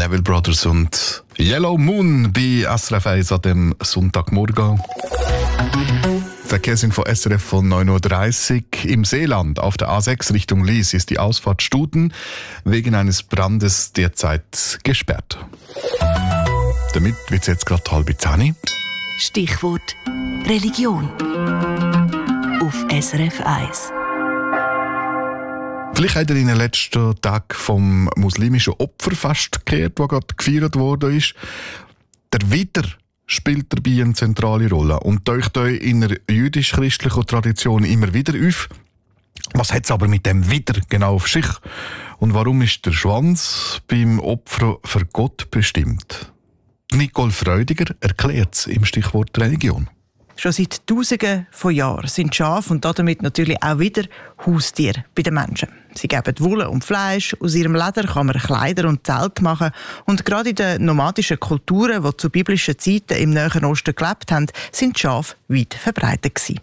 Neville Brothers und Yellow Moon bei SRF 1 an dem Sonntagmorgen. Verkehrsinfo SRF von 9.30 Uhr. Im Seeland auf der A6 Richtung Lies ist die Ausfahrt Studen wegen eines Brandes derzeit gesperrt. Damit wird es jetzt gerade 9:30. Stichwort Religion auf SRF 1. Vielleicht habt ihr in den letzten Tagen vom muslimischen Opferfest gehört, das gerade gefeiert worden ist. Der Widder spielt dabei eine zentrale Rolle und taucht euch in der jüdisch-christlichen Tradition immer wieder auf. Was hat es aber mit dem Widder genau auf sich? Und warum ist der Schwanz beim Opfer für Gott bestimmt? Nicole Freudiger erklärt es im Stichwort Religion. Schon seit Tausenden von Jahren sind Schafe und damit natürlich auch wieder Haustiere bei den Menschen. Sie geben Wolle und Fleisch, aus ihrem Leder kann man Kleider und Zelte machen und gerade in den nomadischen Kulturen, die zu biblischen Zeiten im Nahen Osten gelebt haben, sind Schafe weit verbreitet gewesen.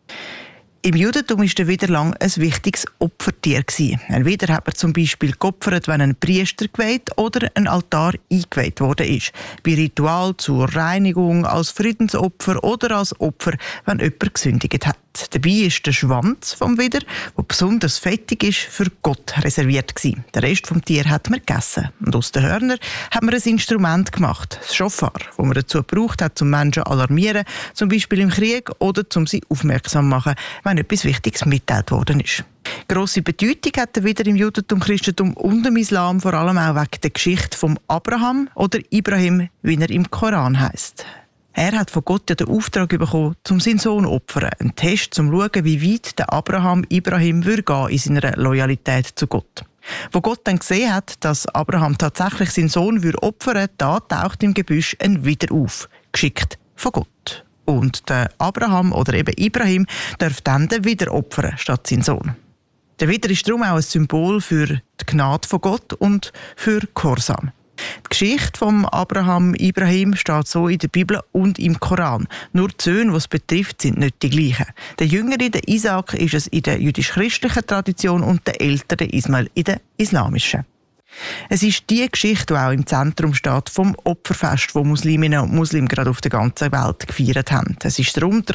Im Judentum war der Widder lang ein wichtiges Opfertier. Ein Widder hat man zum Beispiel geopfert, wenn ein Priester geweiht oder ein Altar eingeweiht worden ist. Bei Ritual zur Reinigung, als Friedensopfer oder als Opfer, wenn jemand gesündigt hat. Dabei ist der Schwanz vom Widder, der besonders fettig ist, für Gott reserviert gewesen. Den Rest vom Tier hat man gegessen. Und aus den Hörnern hat man ein Instrument gemacht, das Schofar, das man dazu gebraucht hat, um Menschen zu alarmieren, zum Beispiel im Krieg oder um sie aufmerksam zu machen, wenn etwas Wichtiges mitgeteilt worden ist. Grosse Bedeutung hat er wieder im Judentum, Christentum und im Islam, vor allem auch wegen der Geschichte von Abraham oder Ibrahim, wie er im Koran heisst. Er hat von Gott ja den Auftrag bekommen, um seinen Sohn zu opfern. Ein Test, um zu schauen, wie weit der Ibrahim würde gehen in seiner Loyalität zu Gott. Wo Gott dann gesehen hat, dass Abraham tatsächlich seinen Sohn opfern würde, da taucht im Gebüsch ein Widder auf, geschickt von Gott. Und der Abraham oder eben Ibrahim darf dann den Widder opfern statt seinen Sohn. Der Widder ist darum auch ein Symbol für die Gnade von Gott und für Gehorsam. Die Geschichte von Ibrahim steht so in der Bibel und im Koran. Nur die Söhne, die es betrifft, sind nicht die gleichen. Der Jüngere, der Isaac, ist es in der jüdisch-christlichen Tradition und der Ältere, der Ismail, in der islamischen. Es ist die Geschichte, die auch im Zentrum steht vom Opferfest, das Musliminnen und Muslimen gerade auf der ganzen Welt gefeiert haben. Es ist darum